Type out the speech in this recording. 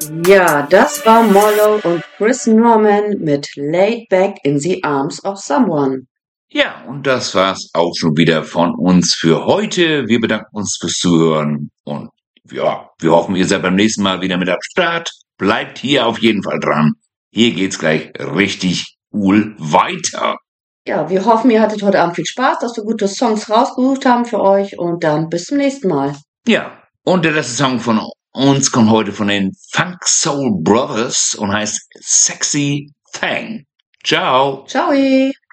Ja, das war Mollo und Chris Norman mit Laid Back in the Arms of Someone. Ja, und das war's auch schon wieder von uns für heute. Wir bedanken uns fürs Zuhören und ja, wir hoffen, ihr seid beim nächsten Mal wieder mit am Start. Bleibt hier auf jeden Fall dran. Hier geht's gleich richtig cool weiter. Ja, wir hoffen, ihr hattet heute Abend viel Spaß, dass wir gute Songs rausgesucht haben für euch und dann bis zum nächsten Mal. Ja, und der letzte Song von uns kommt heute von den Funk Soul Brothers und heißt Sexy Thing. Ciao. Ciao!